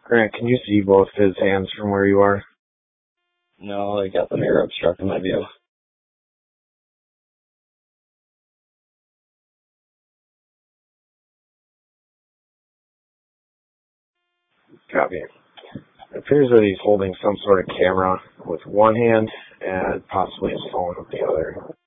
Grant, can you see both his hands from where you are? No, I got the mirror obstructing my view. Copy. It appears that he's holding some sort of camera with one hand and possibly his phone with the other.